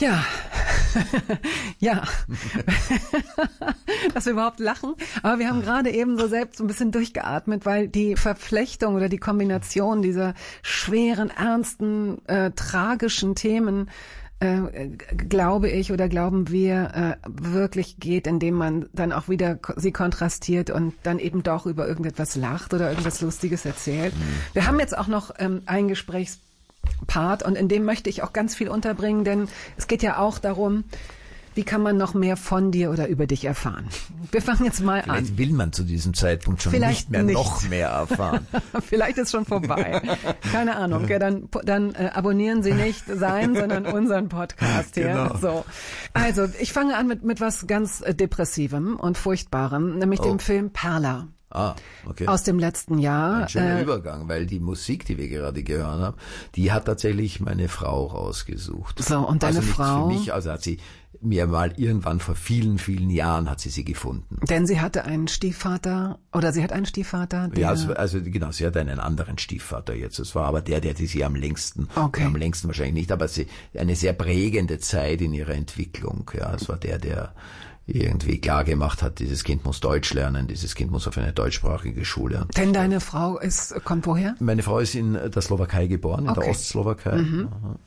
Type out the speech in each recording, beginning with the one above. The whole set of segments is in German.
Ja, ja, dass wir überhaupt lachen. Aber wir haben gerade eben so selbst so ein bisschen durchgeatmet, weil die Verflechtung oder die Kombination dieser schweren, ernsten, tragischen Themen, glaube ich oder glauben wir, wirklich geht, indem man dann auch wieder sie kontrastiert und dann eben doch über irgendetwas lacht oder irgendwas Lustiges erzählt. Wir haben jetzt auch noch ein Gesprächspart und in dem möchte ich auch ganz viel unterbringen, denn es geht ja auch darum, wie kann man noch mehr von dir oder über dich erfahren? Wir fangen jetzt mal an. Vielleicht will man zu diesem Zeitpunkt schon Vielleicht nicht mehr nicht. noch mehr erfahren. Vielleicht ist schon vorbei. Keine Ahnung. Ja, dann abonnieren Sie nicht sein, sondern unseren Podcast hier. Genau. So. Also, ich fange an mit was ganz Depressivem und Furchtbarem, nämlich dem Film Perla. Ah, okay. Aus dem letzten Jahr. Ein schöner Übergang, weil die Musik, die wir gerade gehört haben, die hat tatsächlich meine Frau rausgesucht. So, und deine also nicht Frau? Für mich, also hat sie mir mal irgendwann vor vielen, vielen Jahren hat sie gefunden. Denn sie hatte einen Stiefvater, oder sie hat einen Stiefvater, der... Ja, also genau, sie hat einen anderen Stiefvater jetzt. Es war aber der sie am längsten, am längsten wahrscheinlich nicht, aber sie eine sehr prägende Zeit in ihrer Entwicklung. Ja, es war der irgendwie klar gemacht hat, dieses Kind muss Deutsch lernen, dieses Kind muss auf eine deutschsprachige Schule. Denn deine Frau kommt woher? Meine Frau ist in der Slowakei geboren, in der Ostslowakei. Mhm.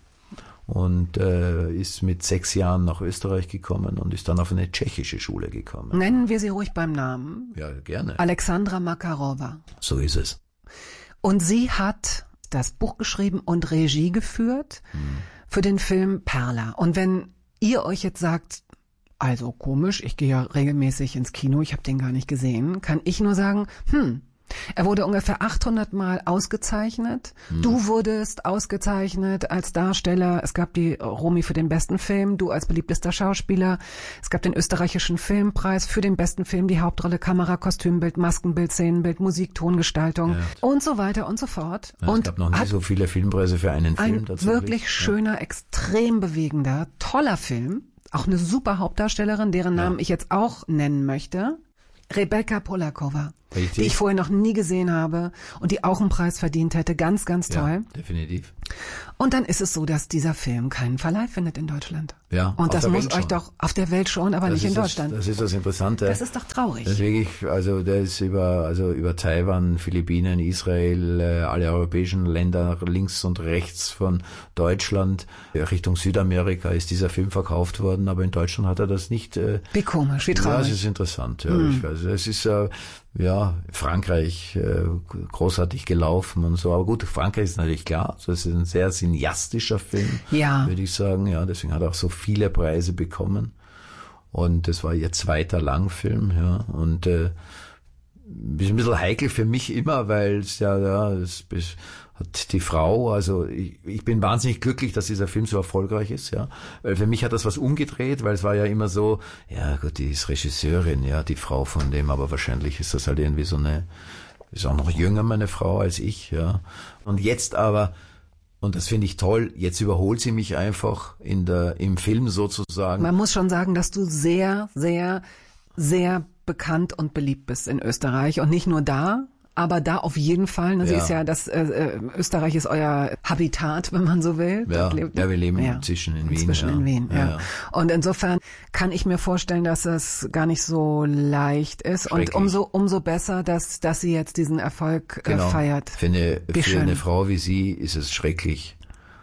Und ist mit 6 Jahren nach Österreich gekommen und ist dann auf eine tschechische Schule gekommen. Nennen wir sie ruhig beim Namen. Ja, gerne. Alexandra Makarova. So ist es. Und sie hat das Buch geschrieben und Regie geführt für den Film Perla. Und wenn ihr euch jetzt sagt, also komisch, ich gehe ja regelmäßig ins Kino, ich habe den gar nicht gesehen, kann ich nur sagen, er wurde ungefähr 800 Mal ausgezeichnet. Du wurdest ausgezeichnet als Darsteller. Es gab die Romy für den besten Film, du als beliebtester Schauspieler. Es gab den österreichischen Filmpreis für den besten Film, die Hauptrolle, Kamera, Kostümbild, Maskenbild, Szenenbild, Musik, Tongestaltung und so weiter und so fort. Ja, und es gab noch nie so viele Filmpreise für einen Film. Ein wirklich schöner, extrem bewegender, toller Film. Auch eine super Hauptdarstellerin, deren Namen ich jetzt auch nennen möchte. Rebecca Polakova, die ich vorher noch nie gesehen habe und die auch einen Preis verdient hätte. Ganz, ganz toll. Ja, definitiv. Und dann ist es so, dass dieser Film keinen Verleih findet in Deutschland. Ja, und das muss euch doch auf der Welt schon, aber nicht in Deutschland. Das ist das Interessante. Das ist doch traurig. Das ist wirklich, also der ist über Taiwan, Philippinen, Israel, alle europäischen Länder links und rechts von Deutschland Richtung Südamerika ist dieser Film verkauft worden, aber in Deutschland hat er das nicht. Wie komisch, wie traurig. Ja, es ist interessant. Ja, es ist Frankreich großartig gelaufen und so. Aber gut, Frankreich ist natürlich klar. So, es ist ein sehr cineastischer Film, würde ich sagen. Ja, deswegen hat er auch so viele Preise bekommen. Und das war ihr zweiter Langfilm. Ja, und ist ein bisschen heikel für mich immer, weil es hat die Frau, also ich bin wahnsinnig glücklich, dass dieser Film so erfolgreich ist, ja, weil für mich hat das was umgedreht, weil es war ja immer so, ja gut, die ist Regisseurin, ja, die Frau von dem, aber wahrscheinlich ist das halt irgendwie so ist auch noch jünger, meine Frau, als ich, ja, und jetzt aber, und das finde ich toll, jetzt überholt sie mich einfach im Film sozusagen. Man muss schon sagen, dass du sehr, sehr, sehr bekannt und beliebt bist in Österreich und nicht nur da, aber da auf jeden Fall. Ne? Sie ist ja Österreich ist euer Habitat, wenn man so will. Ja, wir leben inzwischen in Wien. Inzwischen in Wien, ja. Und insofern kann ich mir vorstellen, dass es gar nicht so leicht ist und umso besser, dass sie jetzt diesen Erfolg feiert. Für eine Frau wie sie ist es schrecklich.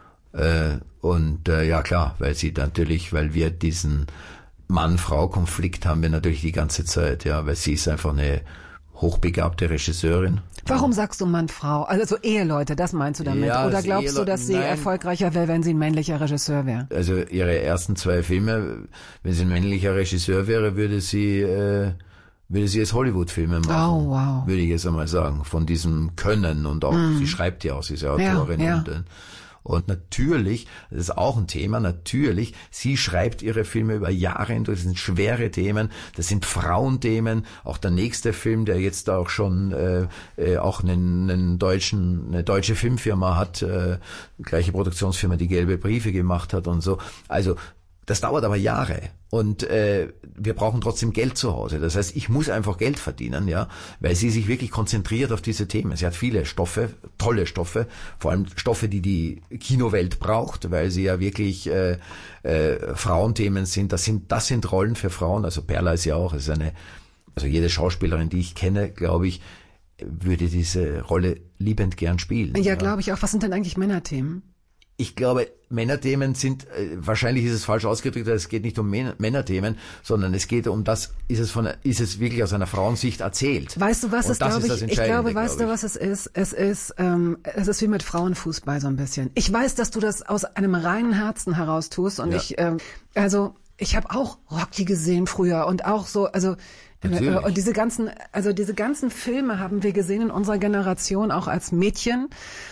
Ja klar, weil wir diesen Mann-Frau-Konflikt haben wir natürlich die ganze Zeit, ja, weil sie ist einfach eine hochbegabte Regisseurin. Warum sagst du Mann, Frau? Also Eheleute, das meinst du damit? Ja, oder glaubst du, dass sie erfolgreicher wäre, wenn sie ein männlicher Regisseur wäre? Also ihre ersten 2 Filme, wenn sie ein männlicher Regisseur wäre, würde sie jetzt Hollywood-Filme machen. Oh, wow. Würde ich jetzt einmal sagen. Von diesem Können und auch, sie schreibt ja auch, sie ist ja Autorin und natürlich, das ist auch ein Thema, natürlich, sie schreibt ihre Filme über Jahre hindurch, das sind schwere Themen, das sind Frauenthemen, auch der nächste Film, der jetzt auch schon auch eine deutsche Filmfirma hat, gleiche Produktionsfirma, die Gelbe Briefe gemacht hat und so. Also Das dauert aber Jahre und wir brauchen trotzdem Geld zu Hause. Das heißt, ich muss einfach Geld verdienen, ja, weil sie sich wirklich konzentriert auf diese Themen. Sie hat viele Stoffe, tolle Stoffe, vor allem Stoffe, die die Kinowelt braucht, weil sie ja wirklich Frauenthemen sind. Das sind Rollen für Frauen. Also Perla ist ja auch, also jede Schauspielerin, die ich kenne, glaube ich, würde diese Rolle liebend gern spielen. Ja, glaube ich auch. Was sind denn eigentlich Männerthemen? Ich glaube, Männerthemen sind, wahrscheinlich ist es falsch ausgedrückt, es geht nicht um Männerthemen, sondern es geht um das, ist es wirklich aus einer Frauensicht erzählt. Weißt du, was es, glaube ich, ich glaube, weißt du, was es ist? Es ist wie mit Frauenfußball so ein bisschen. Ich weiß, dass du das aus einem reinen Herzen heraus tust und ich habe auch Rocky gesehen früher und auch so, und diese ganzen Filme haben wir gesehen in unserer Generation auch als Mädchen.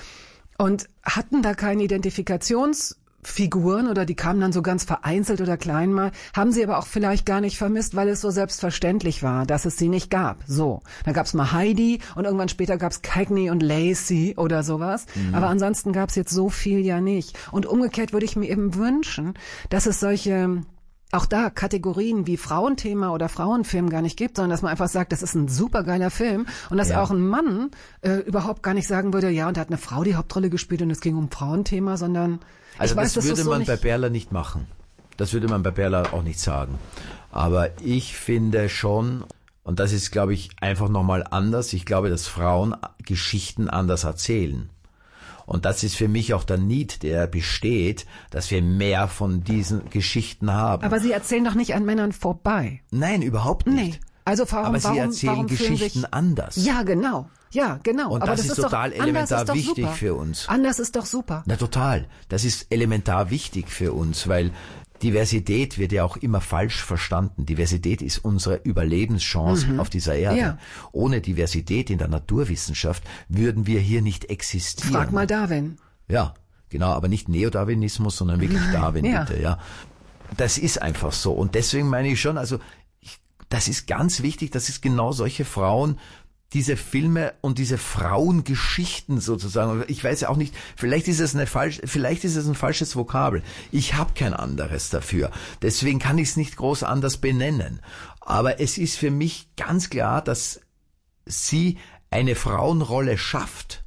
Und hatten da keine Identifikationsfiguren oder die kamen dann so ganz vereinzelt oder klein mal, haben sie aber auch vielleicht gar nicht vermisst, weil es so selbstverständlich war, dass es sie nicht gab. So, da gab's mal Heidi und irgendwann später gab's Cagney und Lacey oder sowas. Mhm. Aber ansonsten gab's jetzt so viel ja nicht. Und umgekehrt würde ich mir eben wünschen, dass es solche auch da Kategorien wie Frauenthema oder Frauenfilm gar nicht gibt, sondern dass man einfach sagt, das ist ein supergeiler Film und dass auch ein Mann überhaupt gar nicht sagen würde, ja, und da hat eine Frau die Hauptrolle gespielt und es ging um Frauenthema, sondern also das würde man bei Perla nicht machen. Das würde man bei Perla auch nicht sagen. Aber ich finde schon, und das ist, glaube ich, einfach nochmal anders, ich glaube, dass Frauen Geschichten anders erzählen. Und das ist für mich auch der Need, der besteht, dass wir mehr von diesen Geschichten haben. Aber sie erzählen doch nicht an Männern vorbei. Nein, überhaupt nicht. Nee. Also aber sie erzählen Geschichten anders. Ja, genau. Ja, genau. Und aber das ist total elementar wichtig für uns. Anders ist doch super. Na total. Das ist elementar wichtig für uns, weil Diversität wird ja auch immer falsch verstanden. Diversität ist unsere Überlebenschance auf dieser Erde. Ja. Ohne Diversität in der Naturwissenschaft würden wir hier nicht existieren. Frag mal Darwin. Ja, genau, aber nicht Neodarwinismus, sondern wirklich Darwin, bitte, ja. Das ist einfach so. Und deswegen meine ich schon, das ist ganz wichtig, dass es genau solche Frauen diese Filme und diese Frauengeschichten sozusagen, ich weiß ja auch nicht, vielleicht ist es ein falsches Vokabel. Ich habe kein anderes dafür. Deswegen kann ich es nicht groß anders benennen. Aber es ist für mich ganz klar, dass sie eine Frauenrolle schafft,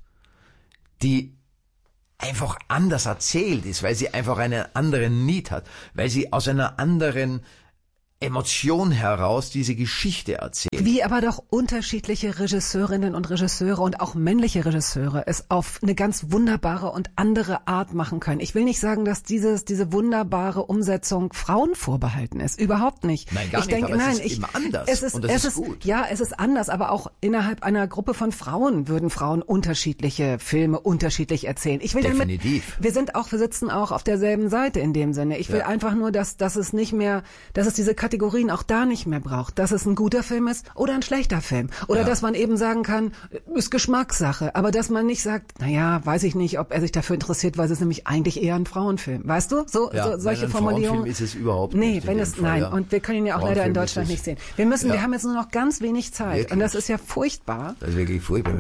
die einfach anders erzählt ist, weil sie einfach einen anderen Need hat, weil sie aus einer anderen Emotion heraus diese Geschichte erzählt. Wie aber doch unterschiedliche Regisseurinnen und Regisseure und auch männliche Regisseure es auf eine ganz wunderbare und andere Art machen können. Ich will nicht sagen, dass diese wunderbare Umsetzung Frauen vorbehalten ist. Überhaupt nicht. Nein, gar nicht, aber es ist immer anders. Und das ist gut. Ja, es ist anders, aber auch innerhalb einer Gruppe von Frauen würden Frauen unterschiedliche Filme unterschiedlich erzählen. Ich will definitiv. Wir sitzen auch auf derselben Seite in dem Sinne. Ich will einfach nur, dass es nicht mehr, dass es diese Kategorien auch da nicht mehr braucht, dass es ein guter Film ist oder ein schlechter Film. Oder dass man eben sagen kann, ist Geschmackssache. Aber dass man nicht sagt, weiß ich nicht, ob er sich dafür interessiert, weil es ist nämlich eigentlich eher ein Frauenfilm. Weißt du? Solche Formulierungen. Frauenfilm ist es überhaupt nicht. Nein. Und wir können ihn ja auch leider in Deutschland nicht sehen. Wir haben jetzt nur noch ganz wenig Zeit. Wirklich? Und das ist ja furchtbar. Das ist wirklich furchtbar.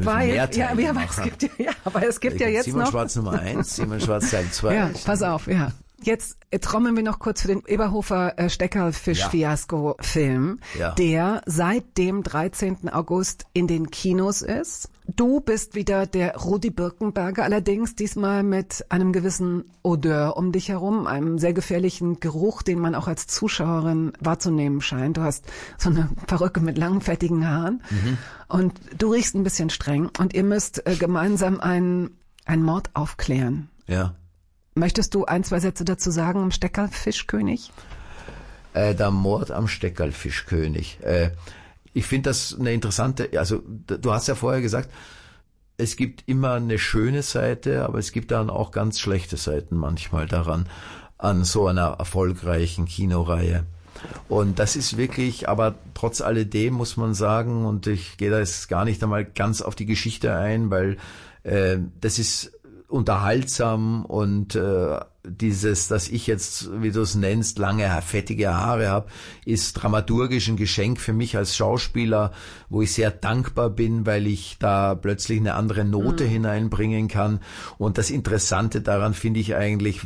Aber es gibt ja jetzt Simon noch. Schwarz Nummer 1, Simon Schwarz Teil 2. Ja, pass auf, Jetzt trommeln wir noch kurz für den Eberhofer Steckerfisch-Fiasko-Film, der seit dem 13. August in den Kinos ist. Du bist wieder der Rudi Birkenberger, allerdings diesmal mit einem gewissen Odeur um dich herum, einem sehr gefährlichen Geruch, den man auch als Zuschauerin wahrzunehmen scheint. Du hast so eine Perücke mit langen, fettigen Haaren und du riechst ein bisschen streng und ihr müsst gemeinsam einen Mord aufklären. Ja. Möchtest du 1, 2 Sätze dazu sagen am Steckerfischkönig? Der Mord am Steckerfischkönig. Ich finde das eine interessante, du hast ja vorher gesagt, es gibt immer eine schöne Seite, aber es gibt dann auch ganz schlechte Seiten manchmal daran, an so einer erfolgreichen Kinoreihe. Und das ist wirklich, aber trotz alledem muss man sagen, und ich gehe da jetzt gar nicht einmal ganz auf die Geschichte ein, weil das ist unterhaltsam und dieses, dass ich jetzt, wie du es nennst, lange, fettige Haare habe, ist dramaturgisch ein Geschenk für mich als Schauspieler, wo ich sehr dankbar bin, weil ich da plötzlich eine andere Note hineinbringen kann. Und das Interessante daran finde ich eigentlich, weil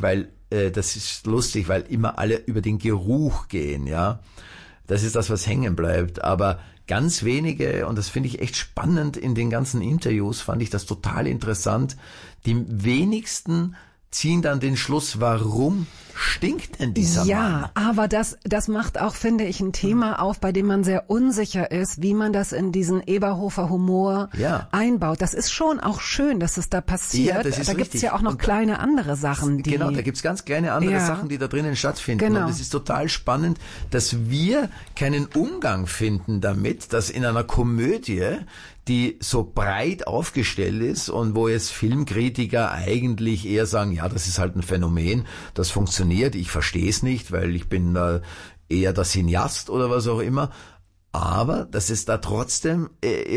das ist lustig, weil immer alle über den Geruch gehen, ja. Das ist das, was hängen bleibt. Aber ganz wenige, und das finde ich echt spannend in den ganzen Interviews, fand ich das total interessant, die wenigsten ziehen dann den Schluss, warum stinkt denn dieser Mann? Ja, aber das macht auch, finde ich, ein Thema auf, bei dem man sehr unsicher ist, wie man das in diesen Eberhofer Humor einbaut. Das ist schon auch schön, dass es da passiert. Ja, das ist da gibt es ja auch noch kleine andere Sachen, die... Genau, da gibt's ganz kleine andere Sachen, die da drinnen stattfinden. Genau. Und es ist total spannend, dass wir keinen Umgang finden damit, dass in einer Komödie, die so breit aufgestellt ist und wo jetzt Filmkritiker eigentlich eher sagen, ja, das ist halt ein Phänomen, das funktioniert, ich verstehe es nicht, weil ich bin eher der Cineast oder was auch immer, aber dass es da trotzdem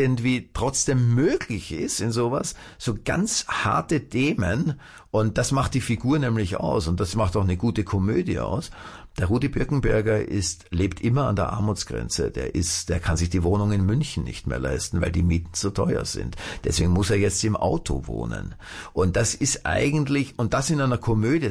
trotzdem möglich ist in sowas, so ganz harte Themen, und das macht die Figur nämlich aus und das macht auch eine gute Komödie aus. Der Rudi Birkenberger lebt immer an der Armutsgrenze. Der kann sich die Wohnung in München nicht mehr leisten, weil die Mieten zu teuer sind. Deswegen muss er jetzt im Auto wohnen. Und das ist eigentlich, und das in einer Komödie,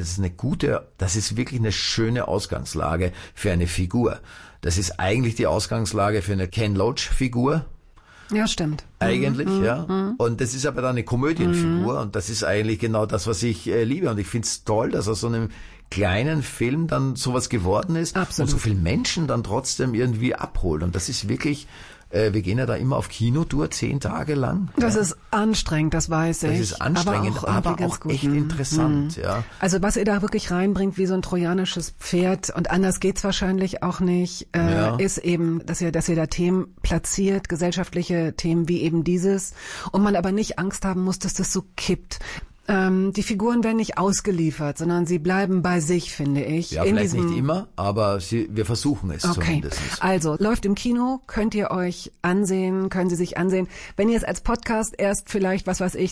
das ist wirklich eine schöne Ausgangslage für eine Figur. Das ist eigentlich die Ausgangslage für eine Ken Loach-Figur. Ja, stimmt. Eigentlich, ja. Und das ist aber dann eine Komödienfigur und das ist eigentlich genau das, was ich liebe. Und ich finde es toll, dass aus so einem kleinen Film dann sowas geworden ist. Absolut. Und so viele Menschen dann trotzdem irgendwie abholt. Und das ist wirklich... Wir gehen ja da immer auf Kinotour 10 Tage lang. Das ist anstrengend, das weiß ich. Das ist anstrengend, aber auch echt interessant. Ja. Also was ihr da wirklich reinbringt, wie so ein trojanisches Pferd, und anders geht's wahrscheinlich auch nicht, ist eben, dass ihr da Themen platziert, gesellschaftliche Themen wie eben dieses, und man aber nicht Angst haben muss, dass das so kippt. Die Figuren werden nicht ausgeliefert, sondern sie bleiben bei sich, finde ich. Ja, vielleicht nicht immer, aber wir versuchen es zumindest. Also, läuft im Kino, können Sie sich ansehen. Wenn ihr es als Podcast erst vielleicht,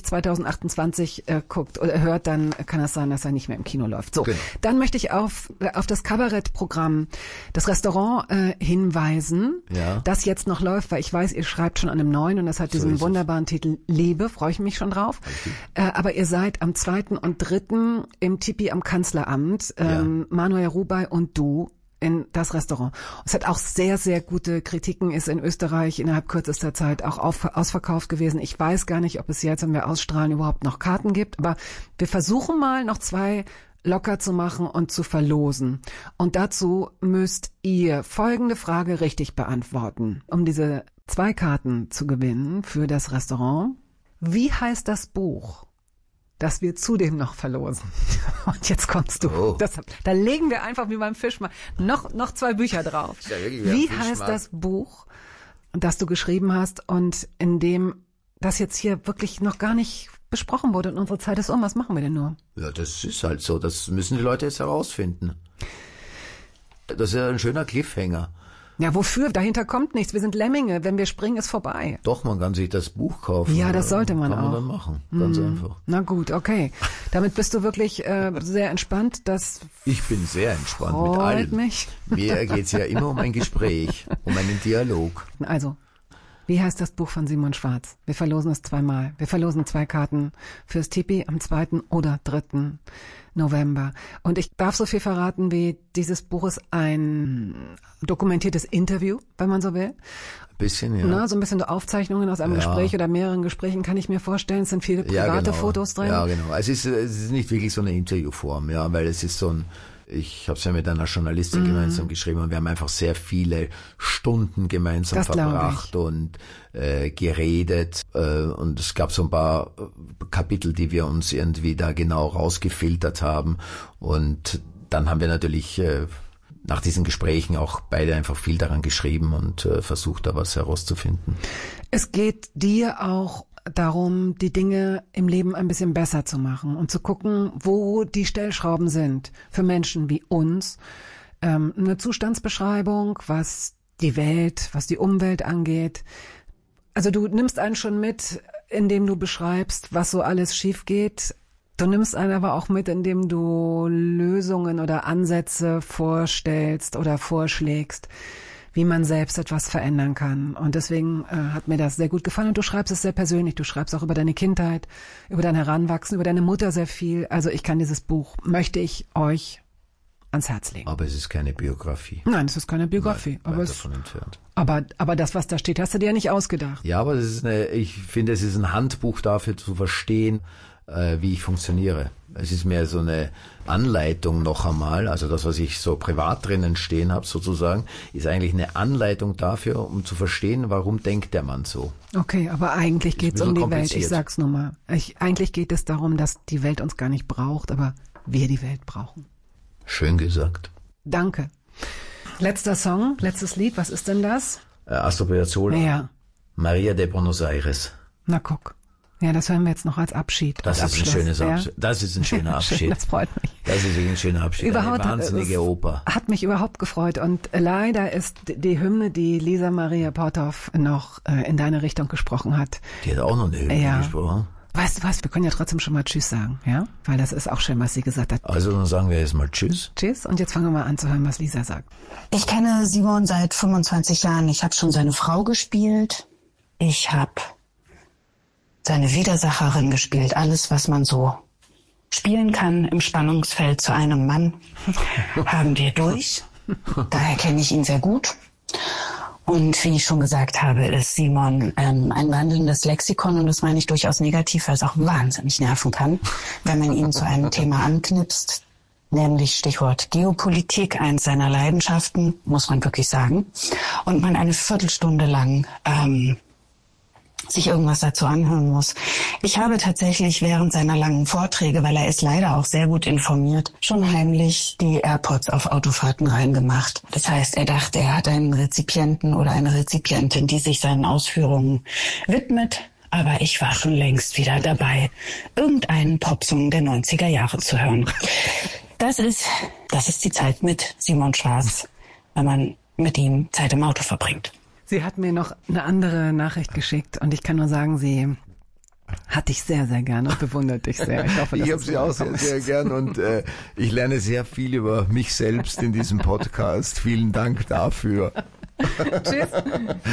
2028 guckt oder hört, dann kann es sein, dass er nicht mehr im Kino läuft. So, Dann möchte ich auf das Kabarettprogramm, das Restaurant hinweisen, das jetzt noch läuft, weil ich weiß, ihr schreibt schon an einem neuen und das hat diesen wunderbaren Titel Liebe, freue ich mich schon drauf. Aber ihr seid am 2. und 3. im Tipi am Kanzleramt, Manuel Rubai und du, in das Restaurant. Es hat auch sehr, sehr gute Kritiken, ist in Österreich innerhalb kürzester Zeit auch ausverkauft gewesen. Ich weiß gar nicht, ob es jetzt, wenn wir ausstrahlen, überhaupt noch Karten gibt, aber wir versuchen mal noch 2 locker zu machen und zu verlosen. Und dazu müsst ihr folgende Frage richtig beantworten, um diese 2 Karten zu gewinnen für das Restaurant. Wie heißt das Buch, das wir zudem noch verlosen? Und jetzt kommst du. Oh. Da legen wir einfach wie beim Fischmarkt noch 2 Bücher drauf. Ja, wie heißt das Buch, das du geschrieben hast und in dem das jetzt hier wirklich noch gar nicht besprochen wurde und unsere Zeit ist um? Was machen wir denn nur? Ja, das ist halt so. Das müssen die Leute jetzt herausfinden. Das ist ja ein schöner Cliffhanger. Ja, wofür? Dahinter kommt nichts. Wir sind Lemminge. Wenn wir springen, ist vorbei. Doch, man kann sich das Buch kaufen. Ja, das sollte man auch. Kann man dann machen. Ganz einfach. Na gut, okay. Damit bist du wirklich sehr entspannt. Ich bin sehr entspannt mit allem. Mich. Mir geht's ja immer um ein Gespräch, um einen Dialog. Also, wie heißt das Buch von Simon Schwarz? Wir verlosen es 2-mal. Wir verlosen 2 Karten fürs Tipi am 2. oder 3. November. Und ich darf so viel verraten, wie dieses Buch ist ein dokumentiertes Interview, wenn man so will. Ein bisschen, ja. Na, so ein bisschen so Aufzeichnungen aus einem Gespräch oder mehreren Gesprächen, kann ich mir vorstellen. Es sind viele private Fotos drin. Ja, genau. Es ist nicht wirklich so eine Interviewform, ja, weil es ist so ein... Ich habe es ja mit einer Journalistin gemeinsam geschrieben und wir haben einfach sehr viele Stunden gemeinsam verbracht und geredet. Und es gab so ein paar Kapitel, die wir uns irgendwie da genau rausgefiltert haben. Und dann haben wir natürlich nach diesen Gesprächen auch beide einfach viel daran geschrieben und versucht, da was herauszufinden. Es geht dir auch darum, die Dinge im Leben ein bisschen besser zu machen und zu gucken, wo die Stellschrauben sind für Menschen wie uns. Eine Zustandsbeschreibung, was die Welt, was die Umwelt angeht. Also du nimmst einen schon mit, indem du beschreibst, was so alles schief geht. Du nimmst einen aber auch mit, indem du Lösungen oder Ansätze vorstellst oder vorschlägst, wie man selbst etwas verändern kann. Und deswegen hat mir das sehr gut gefallen. Und du schreibst es sehr persönlich. Du schreibst auch über deine Kindheit, über dein Heranwachsen, über deine Mutter sehr viel. Also ich kann dieses Buch, möchte ich euch ans Herz legen. Aber es ist keine Biografie. Nein, es ist keine Biografie. Nein, aber davon entfernt. Aber das, was da steht, hast du dir ja nicht ausgedacht. Ja, aber ich finde, es ist ein Handbuch dafür zu verstehen, wie ich funktioniere. Es ist mehr so eine Anleitung noch einmal, also das, was ich so privat drinnen stehen habe sozusagen, ist eigentlich eine Anleitung dafür, um zu verstehen, warum denkt der Mann so. Okay, aber eigentlich geht es um die Welt, ich sag's nur mal. Eigentlich geht es darum, dass die Welt uns gar nicht braucht, aber wir die Welt brauchen. Schön gesagt. Danke. Letzter Song, letztes Lied, was ist denn das? Astor Piazzolla. Ja. Maria de Buenos Aires. Na guck. Ja, das hören wir jetzt noch als Abschied. Das ist ein schönes Abschied. Das ist ein schöner Abschied. Schön, das freut mich. Das ist wirklich ein schöner Abschied. Überhaupt eine wahnsinnige Oper. Hat mich überhaupt gefreut. Und leider ist die Hymne, die Lisa Maria Porthoff noch in deine Richtung gesprochen hat. Die hat auch noch eine Hymne gesprochen. Weißt du was, wir können ja trotzdem schon mal Tschüss sagen, ja? Weil das ist auch schön, was sie gesagt hat. Also dann sagen wir jetzt mal Tschüss. Tschüss und jetzt fangen wir mal an zu hören, was Lisa sagt. Ich kenne Simon seit 25 Jahren. Ich habe schon seine Frau gespielt. Ich habe seine Widersacherin gespielt. Alles, was man so spielen kann im Spannungsfeld zu einem Mann, haben wir durch. Daher kenne ich ihn sehr gut. Und wie ich schon gesagt habe, ist Simon ein wandelndes Lexikon und das meine ich durchaus negativ, weil es auch wahnsinnig nerven kann, wenn man ihn zu einem Thema anknipst, nämlich Stichwort Geopolitik, eins seiner Leidenschaften, muss man wirklich sagen, und man eine Viertelstunde lang sich irgendwas dazu anhören muss. Ich habe tatsächlich während seiner langen Vorträge, weil er ist leider auch sehr gut informiert, schon heimlich die AirPods auf Autofahrten reingemacht. Das heißt, er dachte, er hat einen Rezipienten oder eine Rezipientin, die sich seinen Ausführungen widmet. Aber ich war schon längst wieder dabei, irgendeinen Popsong der 90er Jahre zu hören. Das ist die Zeit mit Simon Schwarz, wenn man mit ihm Zeit im Auto verbringt. Sie hat mir noch eine andere Nachricht geschickt und ich kann nur sagen, sie hat dich sehr, sehr gern und bewundert dich sehr. Ich hoffe, ich habe sie auch sehr, sehr gern und ich lerne sehr viel über mich selbst in diesem Podcast. Vielen Dank dafür. Tschüss.